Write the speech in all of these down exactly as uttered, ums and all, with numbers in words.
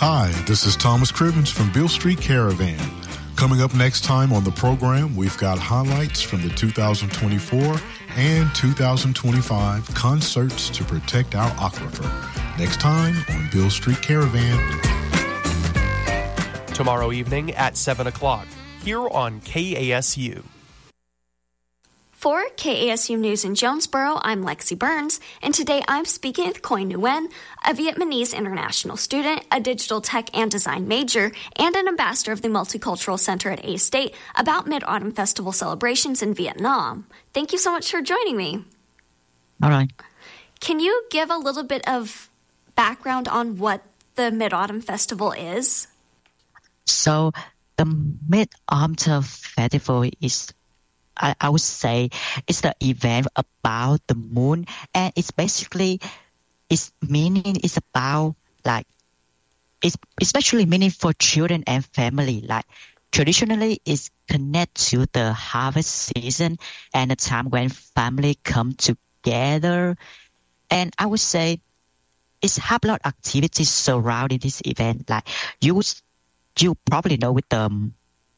Hi, this is Thomas Cribbins from Beale Street Caravan. Coming up next time on the program, we've got highlights from the two thousand twenty-four and two thousand twenty-five concerts to protect our aquifer. Next time on Beale Street Caravan. Tomorrow evening at seven o'clock, here on K A S U. For K A S U News in Jonesboro, I'm Lexi Burns, and today I'm speaking with Khoi Nguyen, a Vietnamese international student, a digital tech and design major, and an ambassador of the Multicultural Center at A-State about Mid-Autumn Festival celebrations in Vietnam. Thank you so much for joining me. All right. Can you give a little bit of background on what the Mid-Autumn Festival is? So the Mid-Autumn Festival is I, I would say it's the event about the moon, and it's basically its meaning is about like it's especially meaning for children and family. Like traditionally, it's connected to the harvest season and the time when family come together. And I would say it's have a lot of activities surrounding this event. Like you you probably know with the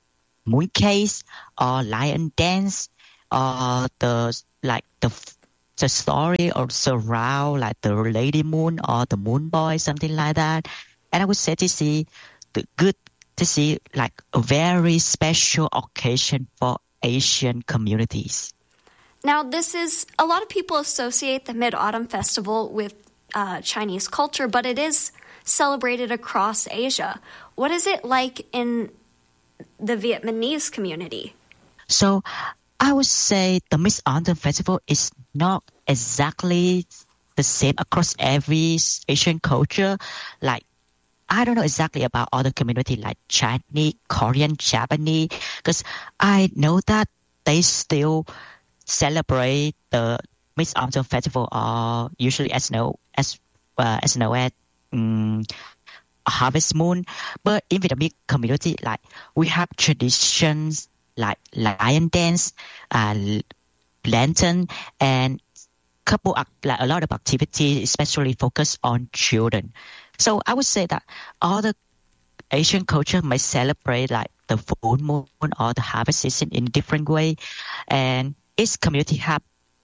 mooncake or lion dance or the like the the story or surround like the lady moon or the moon boy, something like that. And I would say this is the good this is like a very special occasion for Asian communities. Now, this is a lot of people associate the Mid-Autumn Festival with uh, Chinese culture, but it is celebrated across Asia. What is it like in the Vietnamese community? So I would say the Mid-Autumn Festival is not exactly the same across every Asian culture. Like, I don't know exactly about other community like Chinese, Korean, Japanese, because I know that they still celebrate the Mid-Autumn Festival, or usually as known as uh, as known as um, Harvest Moon. But in Vietnamese community, like we have traditions like lion dance, uh, lantern, and couple of, like a lot of activities, especially focused on children. So I would say that all the Asian culture may celebrate like the full moon or the harvest season in different way, and each community have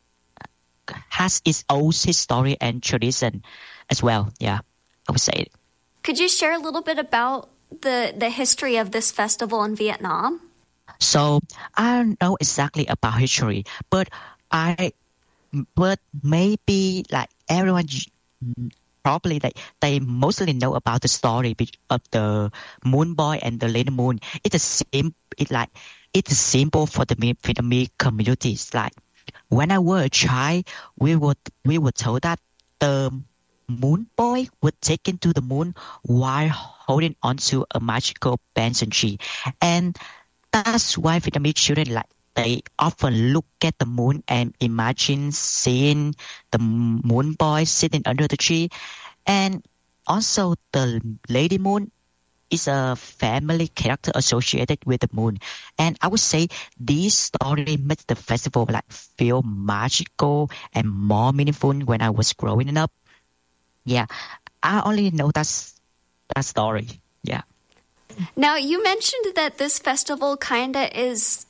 has its own history and tradition as well. Yeah, I would say. Could you share a little bit about the, the history of this festival in Vietnam? So I don't know exactly about history, but I, but maybe like everyone probably like they mostly know about the story of the moon boy and the lady moon. It's a sim, it like it's a symbol for the Vietnamese communities. Like when I was a child, we were we were told that the moon boy would take into the moon while holding onto a magical banyan tree, and that's why Vietnamese children like they often look at the moon and imagine seeing the moon boy sitting under the tree. And also the lady moon is a family character associated with the moon. And I would say this story makes the festival like feel magical and more meaningful when I was growing up. Yeah, I only know that's that story. Yeah. Now, you mentioned that this festival kind of is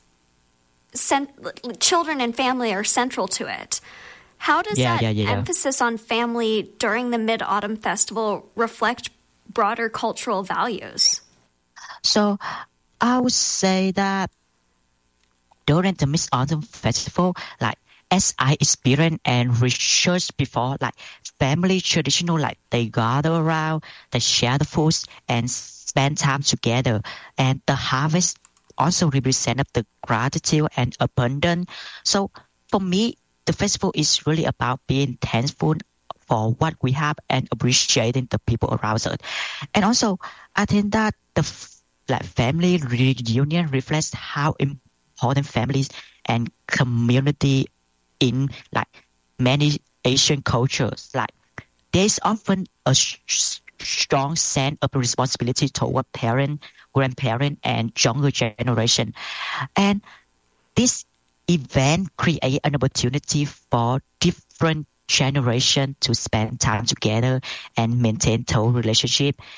cent- children and family are central to it. How does yeah, that yeah, yeah, emphasis yeah. on family during the Mid-Autumn Festival reflect broader cultural values? So I would say that during the Mid-Autumn Festival, like as I experienced and researched before, like family traditional, like they gather around, they share the foods and spend time together. And the harvest also represents the gratitude and abundance. So for me, the festival is really about being thankful for what we have and appreciating the people around us. And also, I think that the like family reunion reflects how important families and community in like many Asian cultures. Like there's often a sh- strong sense of responsibility toward parents, grandparents, and younger generation. And this event create an opportunity for different generations to spend time together and maintain total relationship.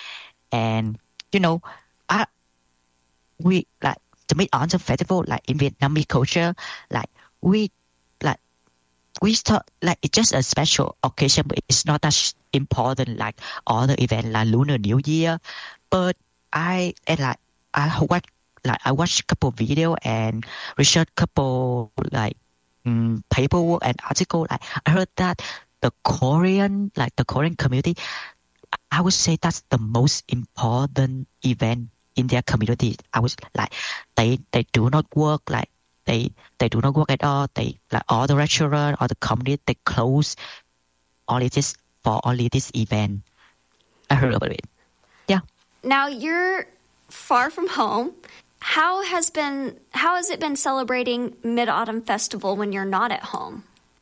And, you know, I, we, like, the Mid-Autumn Festival, like, in Vietnamese culture, like, we, like, we thought, like, it's just a special occasion, but it's not that important, like, other events, like Lunar New Year. But I, and, like, I watch, like, I watched a couple of videos and researched a couple, like, um, paperwork and article. Like, I heard that the Korean, like, the Korean community, I would say that's the most important event in their community. I was like, they they do not work, like they they do not work at all. They, like, all the restaurant or the community, they close only this for only this event. I heard about it. Yeah. Now you're far from home. How has been how has it been celebrating Mid-Autumn Festival when you're not at home?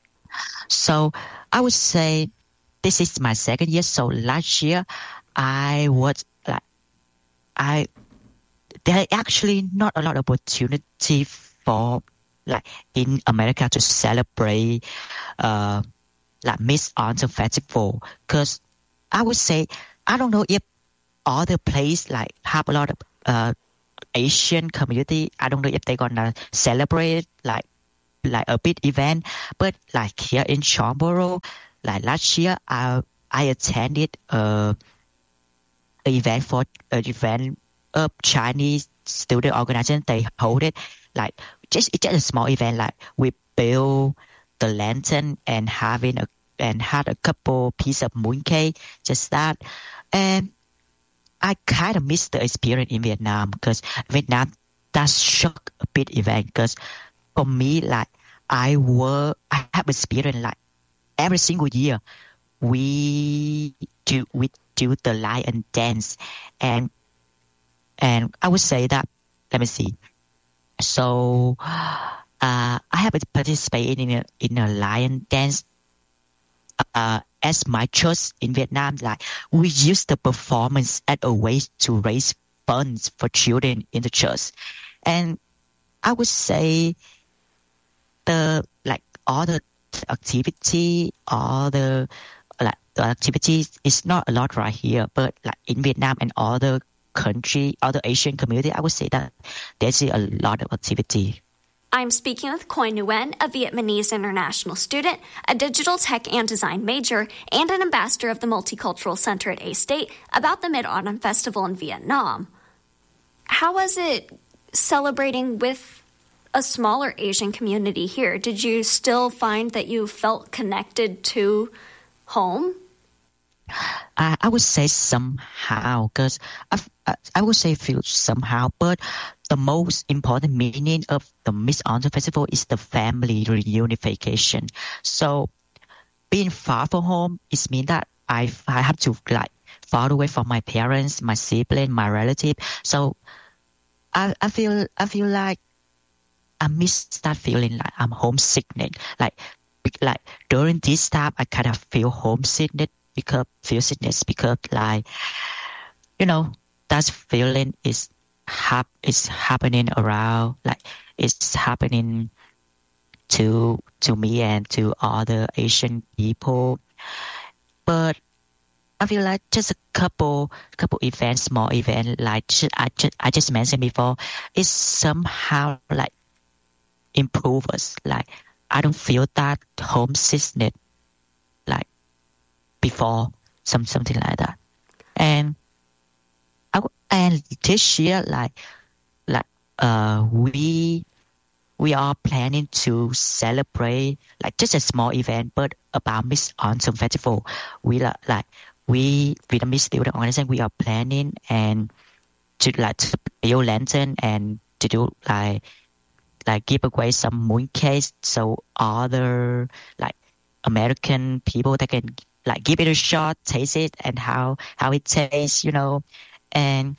So I would say this is my second year. So last year I was like, I there actually not a lot of opportunity for, like, in America to celebrate uh like Mid-Autumn Festival, because I would say I don't know if other place like have a lot of uh Asian community. I don't know if they're gonna celebrate like like a big event, but like here in Scarborough, like last year, I I attended a, a event for an event of Chinese student organization. They hold it like just it's just a small event. Like we build the lantern and having a and had a couple piece of mooncake, just that. And I kind of missed the experience in Vietnam, because Vietnam that's shock a big event. Because for me, like I were I have experience like every single year we do we do the lion dance, and and I would say that, let me see. So uh, I have participated in a in a lion dance uh, as my church in Vietnam. Like we use the performance as a way to raise funds for children in the church, and I would say the like all the activity, all the like the activities is not a lot right here, but like in Vietnam and other country, other Asian community, I would say that there's a lot of activity. I'm speaking with Khoi Nguyen, a Vietnamese international student, a digital tech and design major, and an ambassador of the Multicultural Center at A-State, about the Mid-Autumn Festival in Vietnam. How was it celebrating with a smaller Asian community here? Did you still find that you felt connected to home? Uh, I would say somehow, because I, I would say feel somehow, but the most important meaning of the Mid-Autumn Festival is the family reunification. So being far from home, it means that I, I have to like far away from my parents, my sibling, my relative. So I, I feel I feel like I miss that feeling, like I'm homesickness. Like, like during this time, I kind of feel homesickness because feel sickness because, like, you know, that feeling is hap is happening around, like it's happening to to me and to other Asian people. But I feel like just a couple couple events, small events, like I just I just mentioned before, it's somehow like improve us. Like I don't feel that homesickness like before, some something like that. And I, and this year, like like uh we we are planning to celebrate like just a small event, but about Mid-Autumn Festival. We like like we Vietnamese student organization, we are planning and to like to build lantern and to do like like give away some mooncakes so other like American people that can like give it a shot, taste it and how how it tastes, you know. And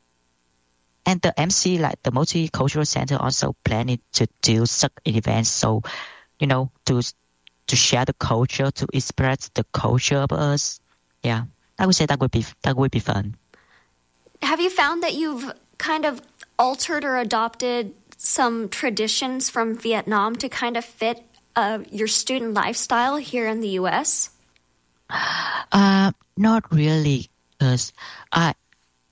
and the M C, like the Multicultural Center, also planning to do such an event, so you know, to to share the culture, to express the culture of us. Yeah, I would say that would be that would be fun. Have you found that you've kind of altered or adopted some traditions from Vietnam to kind of fit uh, your student lifestyle here in the U S? Uh, not really, because I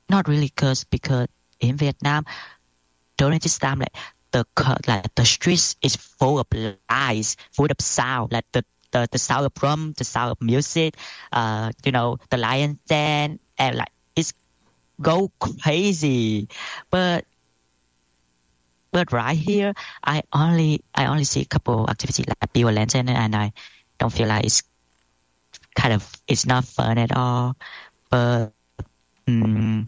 not really because because in Vietnam during this time, like the like the streets is full of lights, full of sound, like the the, the sound of drum, the sound of music, uh, you know, the lion dance, and like it's go crazy. But but right here, I only I only see a couple activities like build a lantern, and I don't feel like it's kind of it's not fun at all. But um,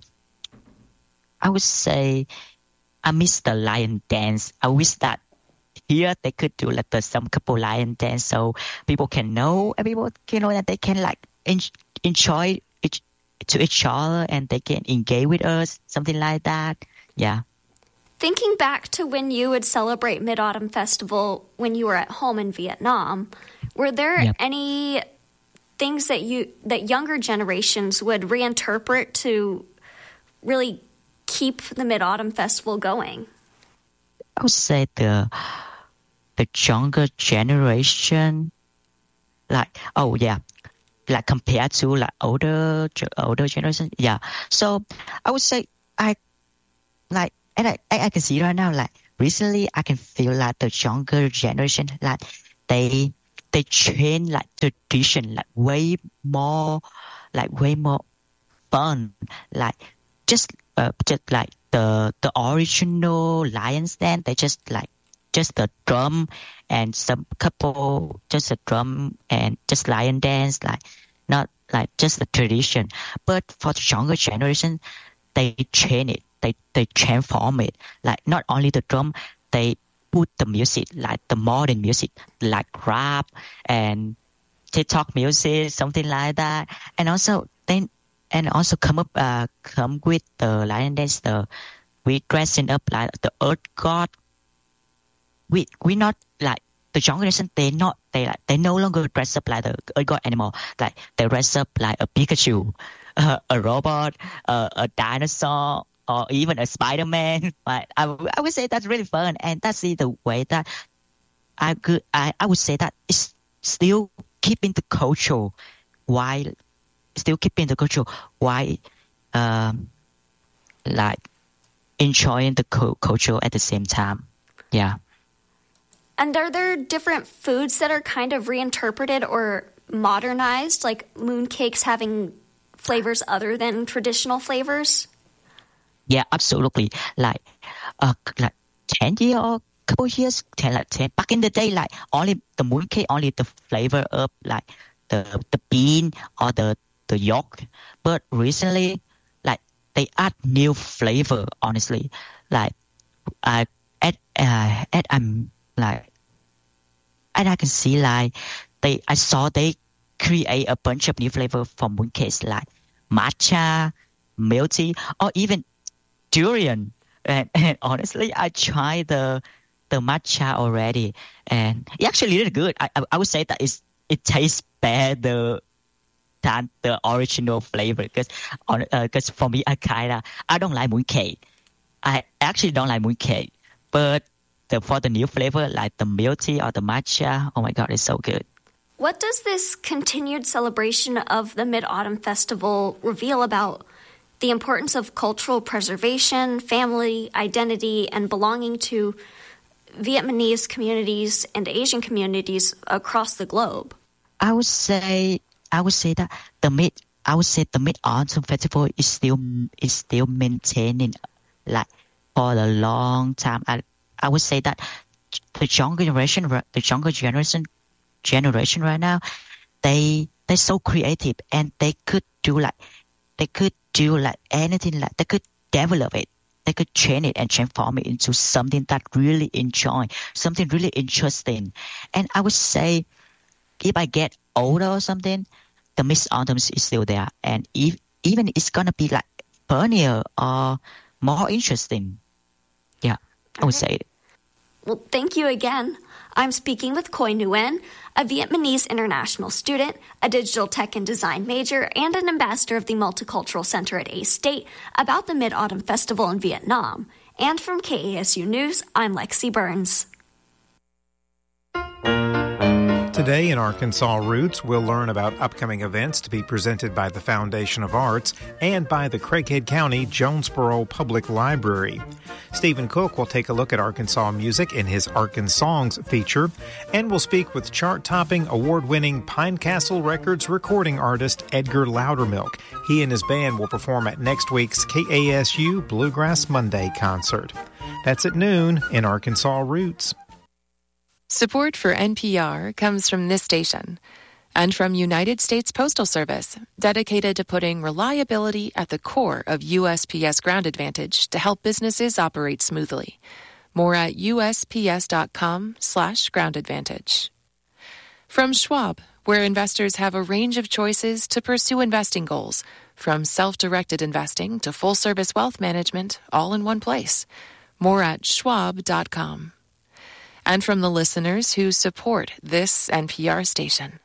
I would say I miss the lion dance. I wish that here they could do like the some couple lion dance so people can know and people you know that they can like en- enjoy it to each other and they can engage with us, something like that. Yeah. Thinking back to when you would celebrate Mid-Autumn Festival when you were at home in Vietnam, were there yep. any things that you that younger generations would reinterpret to really keep the Mid-Autumn Festival going? I would say the the younger generation, like oh yeah, like compared to like older older generation, yeah. So I would say I like. And I, I can see right now, like recently, I can feel like the younger generation, like they they change like tradition, like way more, like way more fun, like just uh, just like the the original Lions dance. They just like just the drum and some couple, just a drum and just lion dance, like not like just the tradition. But for the younger generation, they change it. They they transform it. Like not only the drum, they put the music, like the modern music, like rap and TikTok music, something like that. And also then and also come up uh, come with the lion dance. The we dressing up like the earth god. We we not like the younger generation. They not they like they no longer dress up like the earth god anymore. Like they dress up like a Pikachu, uh, a robot, uh, a dinosaur, or even a Spider-Man. But I, I would say that's really fun, and that's the way that I could I, I would say that it's still keeping the culture while still keeping the culture while um like enjoying the co- culture at the same time. Yeah. And are there different foods that are kind of reinterpreted or modernized, like mooncakes having flavors other than traditional flavors? Yeah, absolutely. Like, uh, like ten years or couple years, ten like ten back in the day, like only the mooncake, only the flavor of like the the bean or the the yolk. But recently, like they add new flavor. Honestly, like I at uh, at I'm like, and I can see like they I saw they create a bunch of new flavor for mooncakes like matcha, milk tea, or even durian. And, and honestly, I tried the the matcha already, and it actually really good. I I, I would say that it's, it tastes better than the original flavor because on because uh, for me, I kinda I don't like mooncake. I actually don't like mooncake, but the for the new flavor like the milk tea or the matcha, oh my god, it's so good. What does this continued celebration of the Mid-Autumn Festival reveal about the importance of cultural preservation, family identity, and belonging to Vietnamese communities and Asian communities across the globe? I would say I would say that the mid I would say the Mid-Autumn Festival is still is still maintaining like for a long time. I I would say that the younger generation the younger generation generation right now, they they're so creative and they could do like they could do like anything, like they could develop it, they could change it and transform it into something that really enjoy, something really interesting. And I would say if I get older or something, the Mid-Autumn is still there, and if, even it's gonna be like funnier or more interesting. Yeah, I would say it. Well, thank you again. I'm speaking with Khoi Nguyen, a Vietnamese international student, a digital tech and design major, and an ambassador of the Multicultural Center at A-State about the Mid-Autumn Festival in Vietnam. And from K A S U News, I'm Lexi Burns. Today in Arkansas Roots, we'll learn about upcoming events to be presented by the Foundation of Arts and by the Craighead County Jonesboro Public Library. Stephen Cook will take a look at Arkansas music in his Arkansongs feature, and we'll speak with chart-topping, award-winning Pine Castle Records recording artist Edgar Loudermilk. He and his band will perform at next week's K A S U Bluegrass Monday concert. That's at noon in Arkansas Roots. Support for N P R comes from this station and from United States Postal Service, dedicated to putting reliability at the core of U S P S Ground Advantage to help businesses operate smoothly. More at usps.com slash ground advantage. From Schwab, where investors have a range of choices to pursue investing goals, from self-directed investing to full-service wealth management, all in one place. More at schwab dot com. And from the listeners who support this N P R station.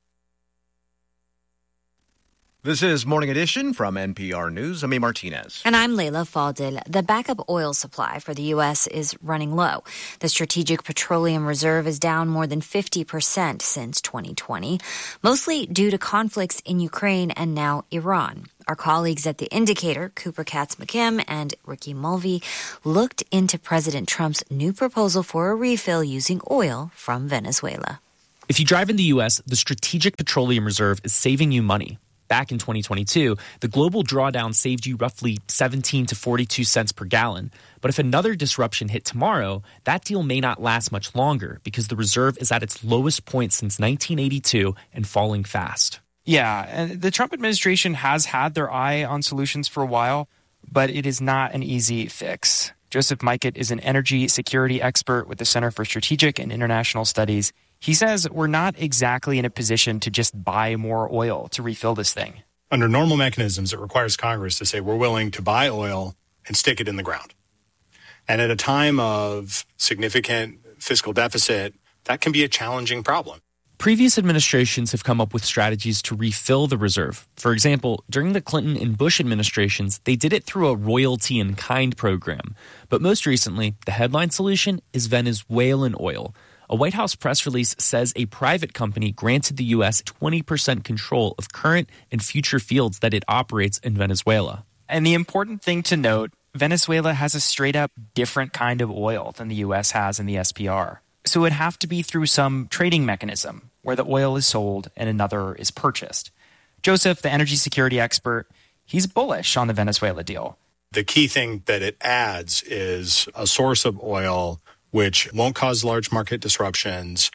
This is Morning Edition from N P R News. I'm A. Martinez. And I'm Layla Fadil. The backup oil supply for the U S is running low. The Strategic Petroleum Reserve is down more than fifty percent since twenty twenty, mostly due to conflicts in Ukraine and now Iran. Our colleagues at The Indicator, Cooper Katz-McKim and Ricky Mulvey, looked into President Trump's new proposal for a refill using oil from Venezuela. If you drive in the U S, the Strategic Petroleum Reserve is saving you money. Back in twenty twenty-two, the global drawdown saved you roughly seventeen to forty-two cents per gallon. But if another disruption hit tomorrow, that deal may not last much longer because the reserve is at its lowest point since nineteen eighty-two and falling fast. Yeah, and the Trump administration has had their eye on solutions for a while, but it is not an easy fix. Joseph Mikett is an energy security expert with the Center for Strategic and International Studies. He says we're not exactly in a position to just buy more oil to refill this thing. Under normal mechanisms, it requires Congress to say we're willing to buy oil and stick it in the ground. And at a time of significant fiscal deficit, that can be a challenging problem. Previous administrations have come up with strategies to refill the reserve. For example, during the Clinton and Bush administrations, they did it through a royalty in kind program. But most recently, the headline solution is Venezuelan oil. A White House press release says a private company granted the U S twenty percent control of current and future fields that it operates in Venezuela. And the important thing to note, Venezuela has a straight-up different kind of oil than the U S has in the S P R. So it would have to be through some trading mechanism where the oil is sold and another is purchased. Joseph, the energy security expert, he's bullish on the Venezuela deal. The key thing that it adds is a source of oil which won't cause large market disruptions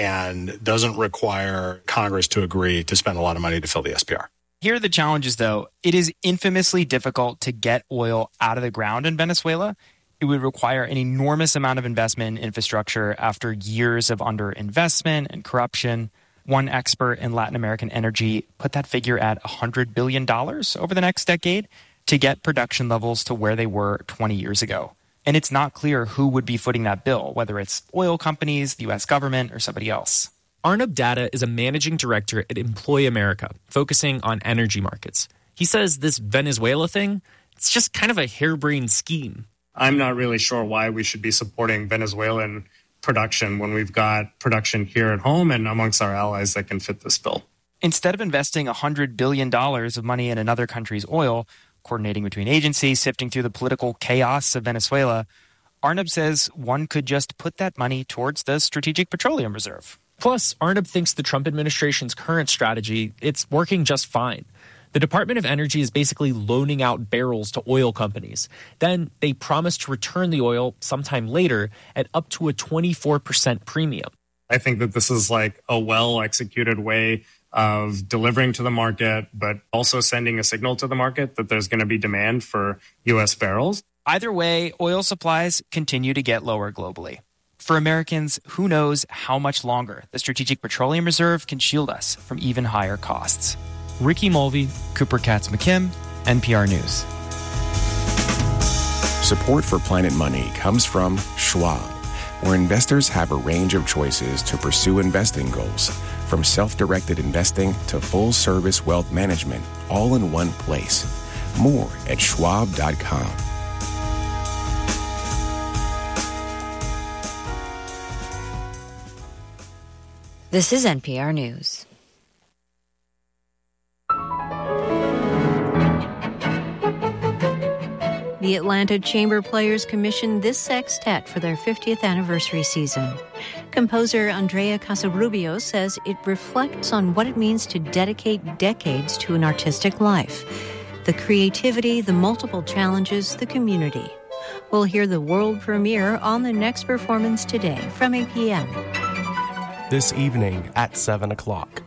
and doesn't require Congress to agree to spend a lot of money to fill the S P R. Here are the challenges, though. It is infamously difficult to get oil out of the ground in Venezuela. It would require an enormous amount of investment in infrastructure after years of underinvestment and corruption. One expert in Latin American energy put that figure at one hundred billion dollars over the next decade to get production levels to where they were twenty years ago. And it's not clear who would be footing that bill, whether it's oil companies, the U S government, or somebody else. Arnab Datta is a managing director at Employ America, focusing on energy markets. He says this Venezuela thing, it's just kind of a harebrained scheme. I'm not really sure why we should be supporting Venezuelan production when we've got production here at home and amongst our allies that can fit this bill. Instead of investing one hundred billion dollars of money in another country's oil, coordinating between agencies, sifting through the political chaos of Venezuela, Arnab says one could just put that money towards the Strategic Petroleum Reserve. Plus, Arnab thinks the Trump administration's current strategy, it's working just fine. The Department of Energy is basically loaning out barrels to oil companies. Then they promise to return the oil sometime later at up to a twenty-four percent premium. I think that this is like a well-executed way of delivering to the market, but also sending a signal to the market that there's going to be demand for U S barrels. Either way, oil supplies continue to get lower globally. For Americans, who knows how much longer the Strategic Petroleum Reserve can shield us from even higher costs. Ricky Mulvey, Cooper Katz-McKim, N P R News. Support for Planet Money comes from Schwab, where investors have a range of choices to pursue investing goals, from self-directed investing to full-service wealth management, all in one place. More at schwab dot com. This is N P R News. The Atlanta Chamber Players commissioned this sextet for their fiftieth anniversary season. Composer Andrea Casarubio says it reflects on what it means to dedicate decades to an artistic life. The creativity, the multiple challenges, the community. We'll hear the world premiere on the next performance today from eight p.m. This evening at seven o'clock.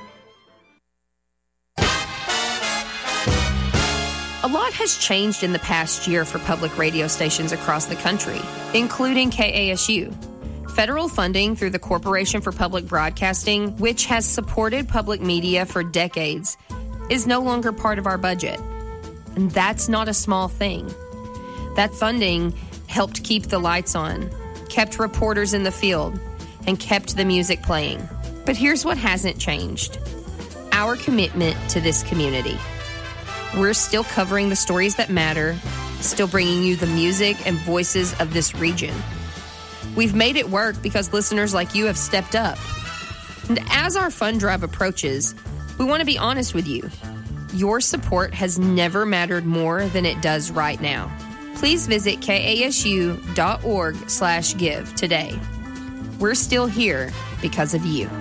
A lot has changed in the past year for public radio stations across the country, including K A S U. Federal funding through the Corporation for Public Broadcasting, which has supported public media for decades, is no longer part of our budget. And that's not a small thing. That funding helped keep the lights on, kept reporters in the field, and kept the music playing. But here's what hasn't changed: our commitment to this community. We're still covering the stories that matter, still bringing you the music and voices of this region. We've made it work because listeners like you have stepped up. And as our fund drive approaches, we want to be honest with you. Your support has never mattered more than it does right now. Please visit kasu.org slash give today. We're still here because of you.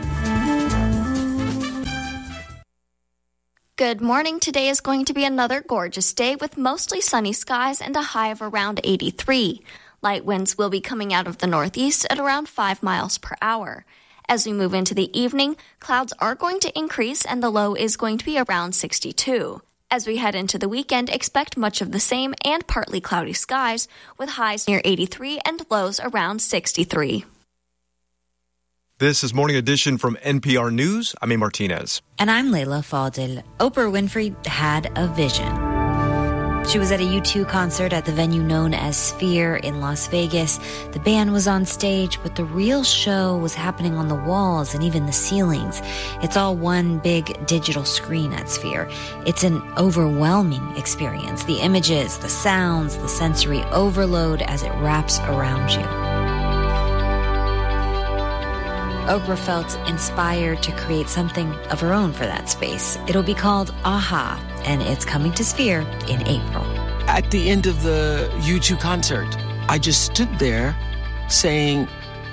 Good morning. Today is going to be another gorgeous day with mostly sunny skies and a high of around eighty-three. Light winds will be coming out of the northeast at around five miles per hour. As we move into the evening, clouds are going to increase and the low is going to be around sixty-two. As we head into the weekend, expect much of the same and partly cloudy skies with highs near eighty-three and lows around sixty-three. This is Morning Edition from N P R News. I'm A. Martinez. And I'm Layla Fadil. Oprah Winfrey had a vision. She was at a U two concert at the venue known as Sphere in Las Vegas. The band was on stage, but the real show was happening on the walls and even the ceilings. It's all one big digital screen at Sphere. It's an overwhelming experience. The images, the sounds, the sensory overload as it wraps around you. Oprah felt inspired to create something of her own for that space. It'll be called AHA, and it's coming to Sphere in April. At the end of the U two concert, I just stood there saying,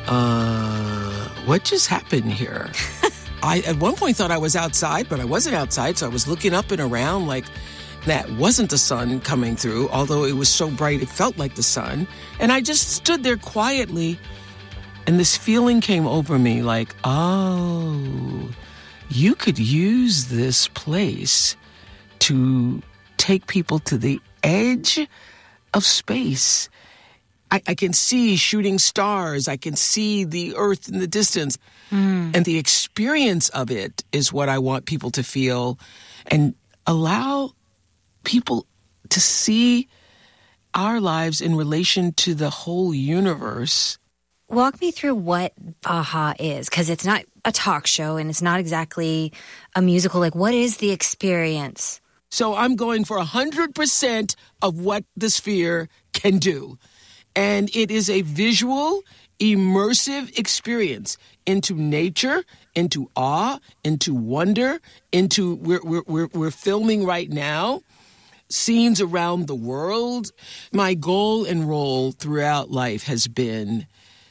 uh, what just happened here? I at one point thought I was outside, but I wasn't outside, so I was looking up and around like that wasn't the sun coming through, although it was so bright it felt like the sun. And I just stood there quietly. And this feeling came over me like, oh, you could use this place to take people to the edge of space. I, I can see shooting stars. I can see the earth in the distance. Mm. And the experience of it is what I want people to feel and allow people to see our lives in relation to the whole universe. Walk me through what AHA is, because it's not a talk show and it's not exactly a musical. Like, what is the experience? So I'm going for one hundred percent of what the Sphere can do. And it is a visual, immersive experience into nature, into awe, into wonder, into, we're, we're, we're, we're filming right now scenes around the world. My goal and role throughout life has been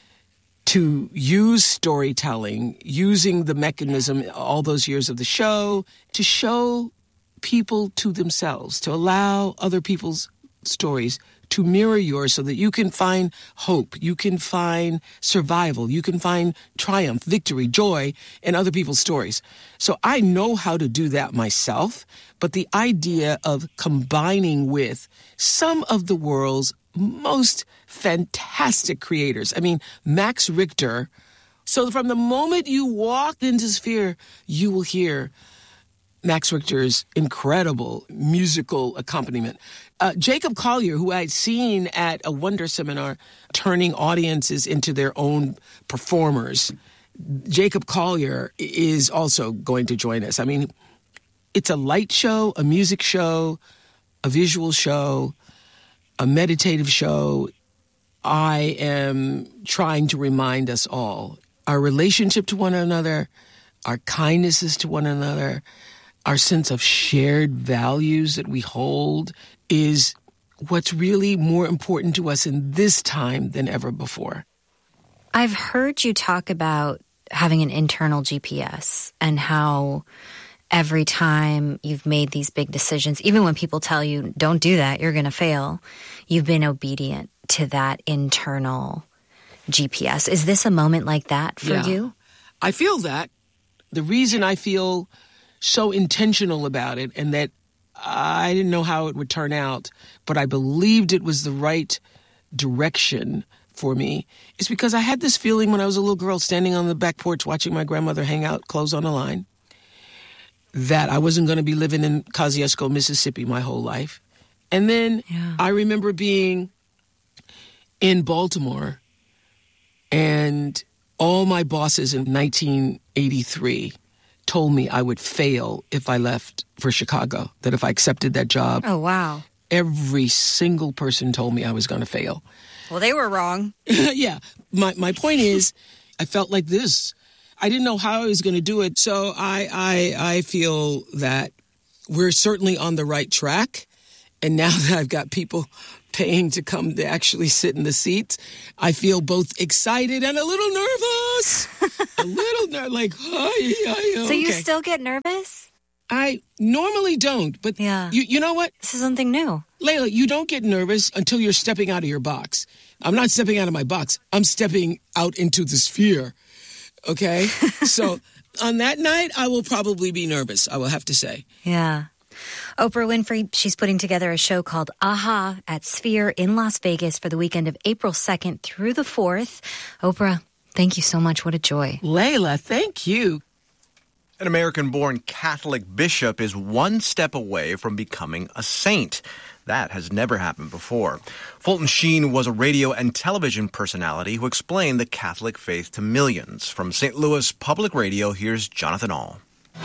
to use storytelling, using the mechanism all those years of the show, to show people to themselves, to allow other people's stories to mirror yours so that you can find hope, you can find survival, you can find triumph, victory, joy in other people's stories. So I know how to do that myself, but the idea of combining with some of the world's most fantastic creators. I mean, Max Richter. So from the moment you walk into Sphere, you will hear Max Richter's incredible musical accompaniment. Uh, Jacob Collier, who I'd seen at a Wonder Seminar, turning audiences into their own performers. Jacob Collier is also going to join us. I mean, it's a light show, a music show, a visual show, a meditative show. I am trying to remind us all, our relationship to one another, our kindnesses to one another, our sense of shared values that we hold is what's really more important to us in this time than ever before. I've heard you talk about having an internal G P S and how every time you've made these big decisions, even when people tell you, don't do that, you're going to fail, you've been obedient to that internal G P S. Is this a moment like that for yeah. you? I feel that. The reason I feel so intentional about it and that I didn't know how it would turn out, but I believed it was the right direction for me, is because I had this feeling when I was a little girl standing on the back porch watching my grandmother hang out clothes on the line that I wasn't going to be living in Kosciuszko, Mississippi my whole life. And then yeah. I remember being in Baltimore and all my bosses in nineteen eighty-three told me I would fail if I left for Chicago, that if I accepted that job. Oh, wow. Every single person told me I was going to fail. Well, they were wrong. yeah. My my point is, I felt like this. I didn't know how I was going to do it. So I, I, I feel that we're certainly on the right track. And now that I've got people paying to come to actually sit in the seats, I feel both excited and a little nervous. a little nervous, like, hi, hi, okay. So you still get nervous? I normally don't, but yeah. you, you know what? This is something new. Layla, you don't get nervous until you're stepping out of your box. I'm not stepping out of my box. I'm stepping out into the sphere, okay? So on that night, I will probably be nervous, I will have to say. Yeah. Oprah Winfrey, she's putting together a show called Aha at Sphere in Las Vegas for the weekend of April second through the fourth. Oprah, thank you so much. What a joy. Layla, thank you. An American-born Catholic bishop is one step away from becoming a saint. That has never happened before. Fulton Sheen was a radio and television personality who explained the Catholic faith to millions. From Saint Louis Public Radio, here's Jonathan Ahl.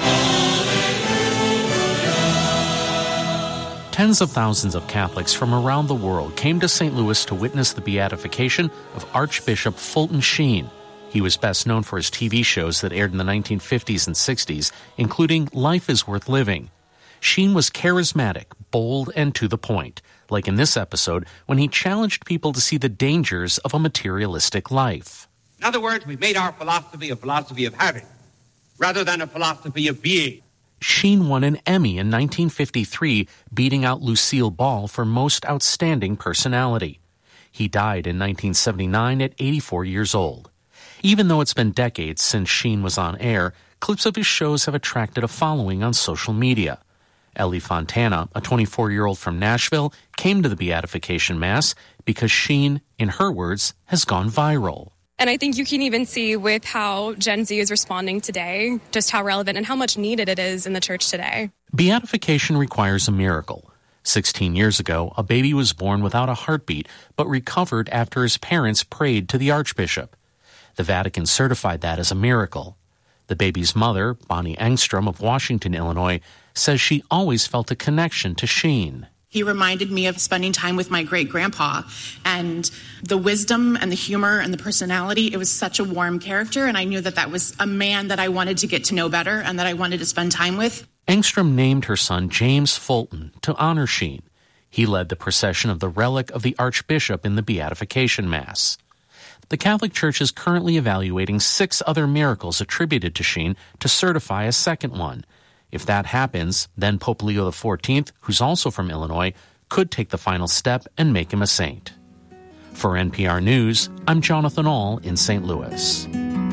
Tens of thousands of Catholics from around the world came to Saint Louis to witness the beatification of Archbishop Fulton Sheen. He was best known for his T V shows that aired in the nineteen fifties and sixties, including Life is Worth Living. Sheen was charismatic, bold, and to the point, like in this episode when he challenged people to see the dangers of a materialistic life. In other words, we made our philosophy a philosophy of having rather than a philosophy of being. Sheen won an Emmy in nineteen fifty-three, beating out Lucille Ball for Most Outstanding Personality. He died in nineteen seventy-nine at eighty-four years old. Even though it's been decades since Sheen was on air, clips of his shows have attracted a following on social media. Ellie Fontana, a twenty-four-year-old from Nashville, came to the Beatification Mass because Sheen, in her words, has gone viral. And I think you can even see with how Gen Z is responding today, just how relevant and how much needed it is in the church today. Beatification requires a miracle. Sixteen years ago, a baby was born without a heartbeat, but recovered after his parents prayed to the Archbishop. The Vatican certified that as a miracle. The baby's mother, Bonnie Engstrom of Washington, Illinois, says she always felt a connection to Sheen. He reminded me of spending time with my great-grandpa, and the wisdom and the humor and the personality, it was such a warm character, and I knew that that was a man that I wanted to get to know better and that I wanted to spend time with. Engstrom named her son James Fulton to honor Sheen. He led the procession of the relic of the Archbishop in the Beatification Mass. The Catholic Church is currently evaluating six other miracles attributed to Sheen to certify a second one. If that happens, then Pope Leo the fourteenth, who's also from Illinois, could take the final step and make him a saint. For N P R News, I'm Jonathan Ahl in Saint Louis.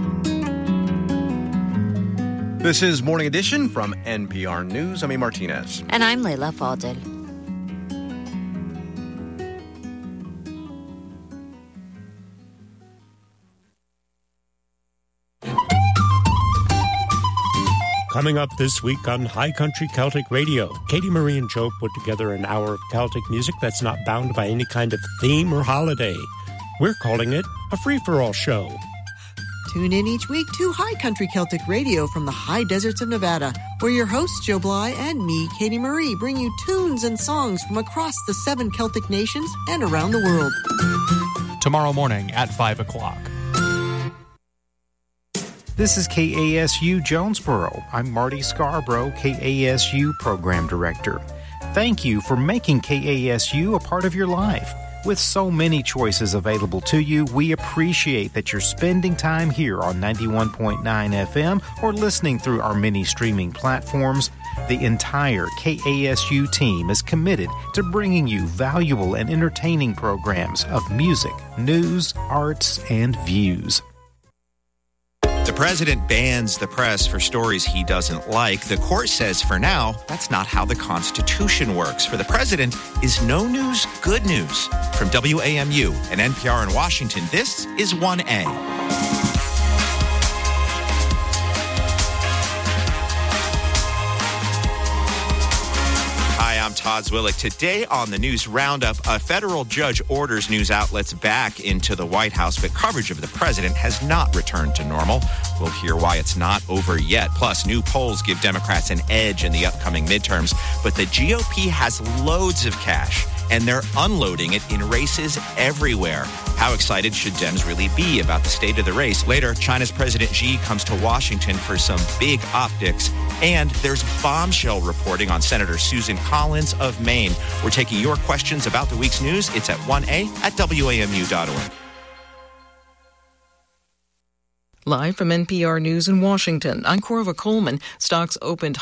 This is Morning Edition from N P R News. I'm A. Martinez. And I'm Layla Falded. Coming up this week on High Country Celtic Radio, Katie Marie and Joe put together an hour of Celtic music that's not bound by any kind of theme or holiday. We're calling it a free-for-all show. Tune in each week to High Country Celtic Radio from the high deserts of Nevada, where your hosts, Joe Bly and me, Katie Marie, bring you tunes and songs from across the seven Celtic nations and around the world. Tomorrow morning at five o'clock. This is K A S U Jonesboro. I'm Marty Scarborough, K A S U Program Director. Thank you for making K A S U a part of your life. With so many choices available to you, we appreciate that you're spending time here on ninety-one point nine F M or listening through our many streaming platforms. The entire K A S U team is committed to bringing you valuable and entertaining programs of music, news, arts, and views. The president bans the press for stories he doesn't like. The court says for now, that's not how the Constitution works. For the president, is no news good news? From W A M U and N P R in Washington, this is one A. I'm Todd Zwillich. Today on the News Roundup, a federal judge orders news outlets back into the White House, but coverage of the president has not returned to normal. We'll hear why it's not over yet. Plus, new polls give Democrats an edge in the upcoming midterms, but the G O P has loads of cash, and they're unloading it in races everywhere. How excited should Dems really be about the state of the race? Later, China's President Xi comes to Washington for some big optics. And there's bombshell reporting on Senator Susan Collins of Maine. We're taking your questions about the week's news. It's at one A at W A M U dot org. Live from N P R News in Washington, I'm Corva Coleman. Stocks opened